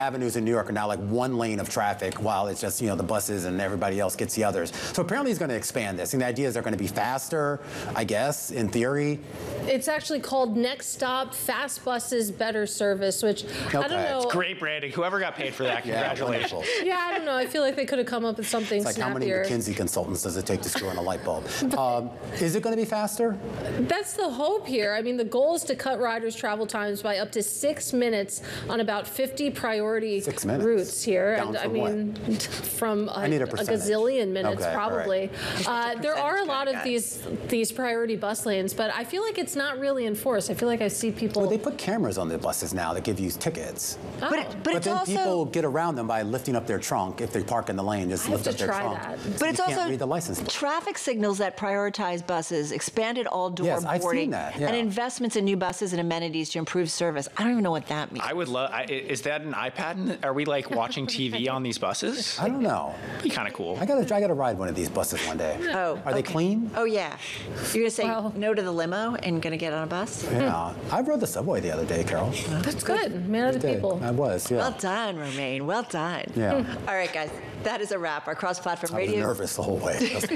avenues in New York are now like one lane of traffic, while it's just, the buses and everybody else gets the others. So apparently he's going to expand this. And the idea is they're going to be faster, I guess, in theory. It's actually called Next Stop, Fast Buses, Better Service, which I don't know. It's great branding. Whoever got paid for that, congratulations. Yeah, I don't know. I feel like they could have come up with something It's like, snappier. how many McKinsey consultants does it take to screw in a light bulb? Is it going to be faster? That's the hope here. I mean, the goal is to cut riders' travel times by up to 6 minutes on about 50 priority routes here. Down from from a need a gazillion minutes, okay, probably. Right. There are a lot of these priority bus lanes, but I feel like it's not really enforced. I feel like I see people. Well, they put cameras on the buses now that give you tickets. Oh. But it's then also, people get around them by lifting up their trunk. If they park in the lane, just lift up their trunk. But it's you can't also read the license plate. Traffic signals that prioritize buses, expanded all-door Yes, I've boarding, seen that, yeah. and investments in new buses and amenities to improve service. I don't even know what that means. I would love. Is that an iPad? Are we like watching TV on these buses? I don't know. It'd be kind of cool. I gotta ride one of these buses one day. Oh, are they clean? Oh yeah. You're gonna say no to the limo and gonna get on a bus? Yeah. I rode the subway the other day, Carol. That's good. Man of the people. I was. Yeah. Well done, Romaine. Well done. Yeah. All right, guys. That is a wrap. Our cross-platform radio. I was nervous the whole way.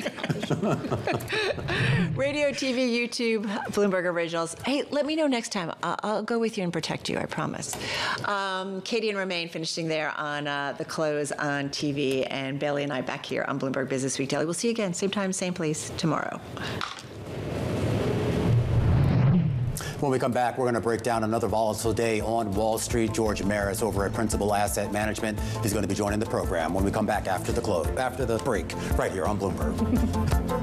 Radio, TV, YouTube, Bloomberg Originals. Hey, let me know next time. I'll go with you and protect you, I promise. Katie and Romaine finishing there on The Close on TV, and Bailey and I back here on Bloomberg Business Week Daily. We'll see you again, same time, same place, tomorrow. When we come back, we're going to break down another volatile day on Wall Street. George Maris over at Principal Asset Management is going to be joining the program when we come back after the break, right here on Bloomberg.